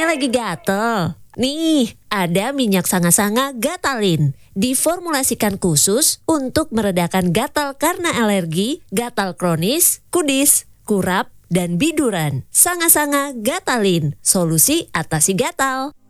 Katanya lagi gatel. Nih, ada minyak sanga-sanga Gatalin. Diformulasikan khusus untuk meredakan gatal karena alergi, gatal kronis, kudis, kurap, dan biduran. Sanga-sanga Gatalin, solusi atasi gatal.